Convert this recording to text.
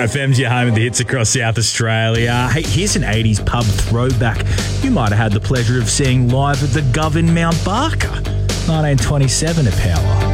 FM's your home of the hits across South Australia. Hey, here's an 80s pub throwback you might have had the pleasure of seeing live at the Gov in Mount Barker. 1927 at Power.